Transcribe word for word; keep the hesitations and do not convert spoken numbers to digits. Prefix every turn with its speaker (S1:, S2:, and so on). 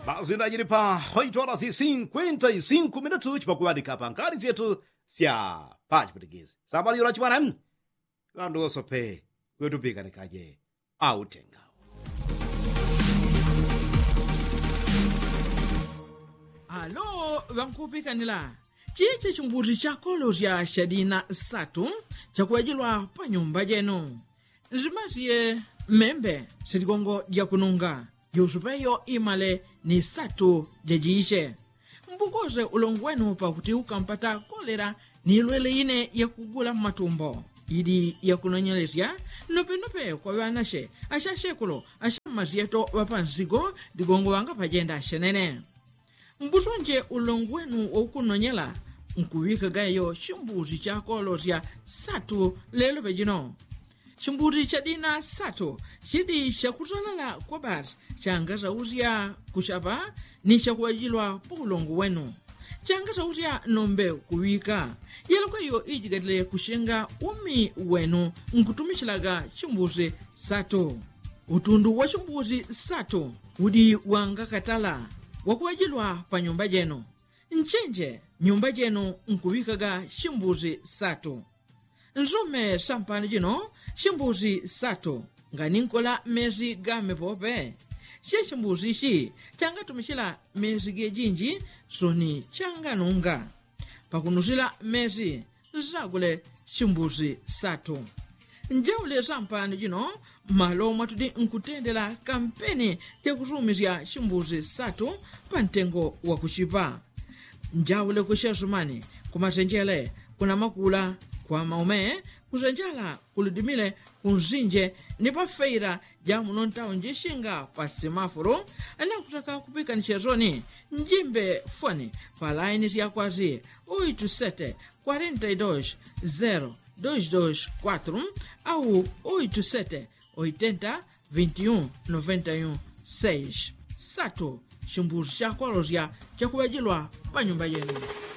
S1: Bazinajiri pa oito horas e cinquenta e cinco minutos para kuandika pankari zetu sya pachi putikezi sambali yora chimwana kando sope kwetupika nikaje autenga
S2: alo vankupikanila chiche chimbuzi cha kolozya shadina satu chakuwajilwa pa nyumba jenu nzimaziye membe silikongo lya kununga yusupeyo imale ni satu jejiishe mbukoze ulongo wenu pakuti ukampata kolera ni ilwele ine ya kugula matumbo ili ya kunonyelezya nope-nope kwa wanashe asha shekulo asha mazieto wapanzigo digongo wanga pajenda ashenene mbusonje ulongo wenu wa ukunonyela nkuwika gayo chimbuzi cha kolozya satu lelo vejino chimbuzi cha dina satu chidi chakutalala kwa basi changaza uzia kushapa ni chakuwajilwa pa ulongo wenu changaza uzia nombe kuwika yalokwayo ijigatile kushenga umi wenu nkutumishilaga chimbuzi satu utundu wa chimbuzi satu udi wanga katala wakuwajilwa pa nyumba jenu nchenje nyumba jenu nkuwikaga chimbuzi satu nzume sampani jino chimbuzi satu nganinkola mezi game pope she chimbuzi ishi changatumishila mezi gejinji soni changanunga pakunusila mezi nzagule chimbuzi satu njaule sampani jino malo mwatudi nkutendela kampeni yakuzumizya chimbuzi satu pa ntengo wa kuchipa njaule kushazumani kumatenjele kuna makula kwa maume kuzenjala kulidimile kunzinje ni pa feira ja munontawo njishinga pa semaforo ana kutaka kupika nchezoni njimbe fone pa lines ya kwazi oito sete quarenta e dois zero dois dois quatro au oito sete oitenta vinte e um noventa e um seis sato chimbuzi cha kolozya chakuwajilwa pa nyumba yenu.